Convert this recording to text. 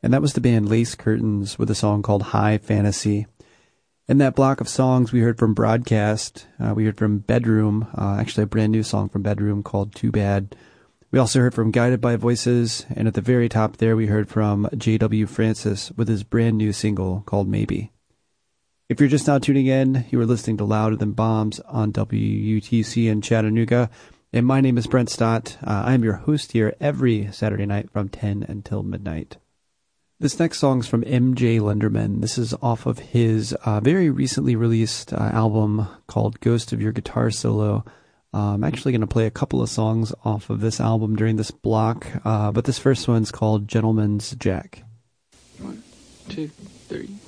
And that was the band Lace Curtains with a song called High Fantasy. In that block of songs, we heard from Broadcast. We heard from Bedroom, actually a brand new song from Bedroom called Too Bad. We also heard from Guided by Voices, and at the very top there, we heard from J.W. Francis with his brand new single called Maybe. If you're just now tuning in, you are listening to Louder Than Bombs on WUTC in Chattanooga, and my name is Brent Stott. I am your host here every Saturday night from 10 until midnight. This next song is from MJ Lenderman. This is off of his very recently released album called Ghost of Your Guitar Solo. I'm actually going to play a couple of songs off of this album during this block, but this first one's called Gentleman's Jack. 1, 2, 3.